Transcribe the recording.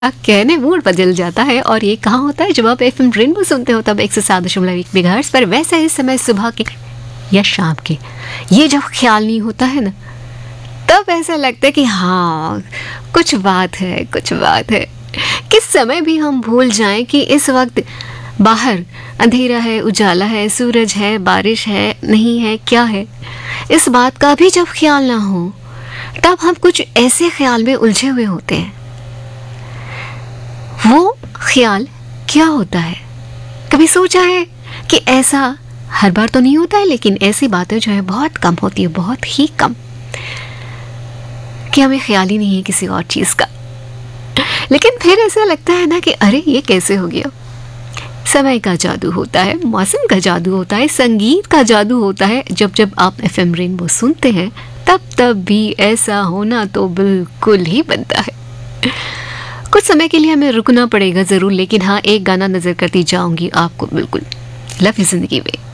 कहने मूड बदल जाता है। और ये कहाँ होता है? जब आप एफएम रेनबो सुनते हो तब 107.1 मेगाहर्ट्ज पर। वैसे इस समय सुबह के या शाम के ये जब ख्याल नहीं होता है ना, तब ऐसा लगता है कि हाँ कुछ बात है, कुछ बात है। किस समय भी हम भूल जाएं कि इस वक्त बाहर अंधेरा है, उजाला है, सूरज है, बारिश है, नहीं है, क्या है, इस बात का भी जब ख्याल ना हो, तब हम कुछ ऐसे ख्याल में उलझे हुए होते हैं। वो ख्याल क्या होता है? कभी सोचा है कि ऐसा हर बार तो नहीं होता है, लेकिन ऐसी बातें जो है बहुत कम होती है, बहुत ही कम, कि हमें ख्याल ही नहीं है किसी और चीज़ का। लेकिन फिर ऐसा लगता है ना कि अरे ये कैसे हो गया। समय का जादू होता है, मौसम का जादू होता है, संगीत का जादू होता है। जब जब आप एफएम रेनबो सुनते हैं तब तब भी ऐसा होना तो बिल्कुल ही बनता है। कुछ समय के लिए हमें रुकना पड़ेगा ज़रूर, लेकिन हाँ एक गाना नज़र करती जाऊंगी आपको बिल्कुल, लव यू जिंदगी में।